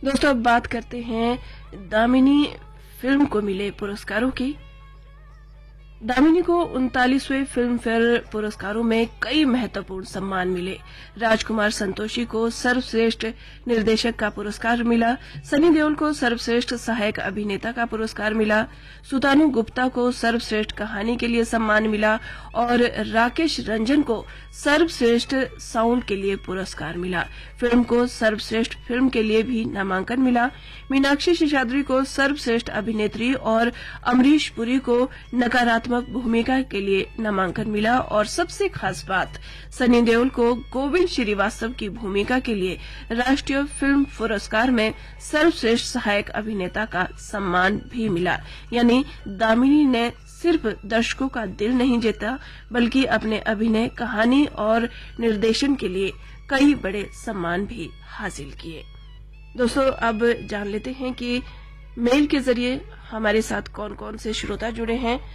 दोस्तों अब बात करते हैं दामिनी फिल्म को मिले पुरस्कारों की। दामिनी को 39वें फिल्म फेयर पुरस्कारों में कई महत्वपूर्ण सम्मान मिले। राजकुमार संतोषी को सर्वश्रेष्ठ निर्देशक का पुरस्कार मिला। सनी देओल को सर्वश्रेष्ठ सहायक अभिनेता का पुरस्कार मिला। सुतानु गुप्ता को सर्वश्रेष्ठ कहानी के लिए सम्मान मिला और राकेश रंजन को सर्वश्रेष्ठ साउंड के लिए पुरस्कार मिला। फिल्म को सर्वश्रेष्ठ फिल्म के लिए भी नामांकन मिला। मीनाक्षी शेषाद्री को सर्वश्रेष्ठ अभिनेत्री और अमरीश पुरी को नकारात्मक भूमिका के लिए नामांकन मिला और सबसे खास बात, सनी देओल को गोविंद श्रीवास्तव की भूमिका के लिए राष्ट्रीय फिल्म पुरस्कार में सर्वश्रेष्ठ सहायक अभिनेता का सम्मान भी मिला। यानी दामिनी ने सिर्फ दर्शकों का दिल नहीं जीता, बल्कि अपने अभिनय, कहानी और निर्देशन के लिए कई बड़े सम्मान भी हासिल किए। दोस्तों अब जान लेते हैं कि मेल के जरिए हमारे साथ कौन कौन से श्रोता जुड़े हैं।